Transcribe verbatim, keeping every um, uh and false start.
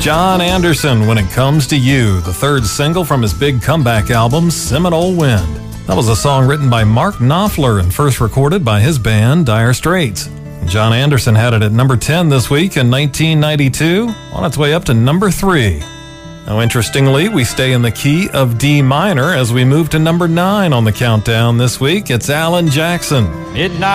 John Anderson, When It Comes to You, the third single from his big comeback album, Seminole Wind. That was a song written by Mark Knopfler and first recorded by his band, Dire Straits. John Anderson had it at number ten this week in nineteen ninety-two, on its way up to number three. Now, interestingly, we stay in the key of D minor as we move to number nine on the countdown this week. It's Alan Jackson. Midnight